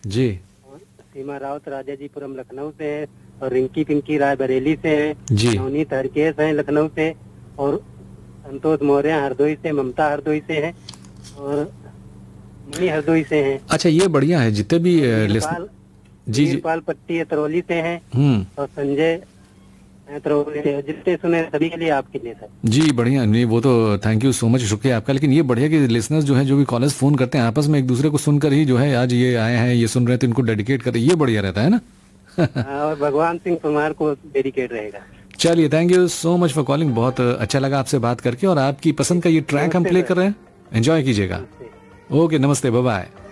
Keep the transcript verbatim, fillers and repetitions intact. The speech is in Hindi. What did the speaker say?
जी। और सीमा रावत राजाजीपुरम लखनऊ से है, और रिंकी पिंकी राय बरेली से है, जी। नवनीत हरकेश है लखनऊ से, और संतोष मौर्य हरदोई से, ममता हरदोई से है, और मणि हरदोई से है। अच्छा, ये बढ़िया है जितने भी और अ, लिस्ट- वीरपाल जी जी। वीरपाल पट्टी अतरौली से है, हम्म। और संजय अतरौली से है। जितने सुने सभी के लिए आपके लिए सर। जी बढ़िया, नहीं वो तो थैंक यू सो मच, शुक्रिया आपका। लेकिन ये बढ़िया कि लिसनर्स जो है, जो भी कॉलर्स फोन करते हैं, आपस में एक दूसरे को सुनकर ही जो है आज ये आए हैं, ये सुन रहे हैं, तो इनको डेडिकेट करें, ये बढ़िया रहता है ना। हाँ, और भगवान सिंह कुमार को डेडिकेट रहेगा। चलिए, thank you so much for calling, बहुत अच्छा लगा आपसे बात करके। और आपकी पसंद का ये ट्रैक हम नमस्ते प्ले सर। कर रहे हैं, एंजॉय कीजिएगा। नमस्ते। ओके, नमस्ते, बाय बाय।